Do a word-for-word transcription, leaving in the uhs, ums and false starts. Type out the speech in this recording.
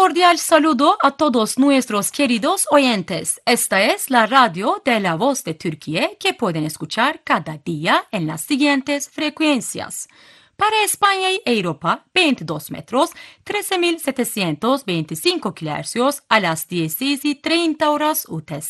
cordial saludo a todos nuestros queridos oyentes. Esta es la radio de La Voz de Turquía que pueden escuchar cada día en las siguientes frecuencias. Para España y Europa, veintidós metros, trece mil setecientos veinticinco kilohercios a las dieciséis y treinta horas U T C.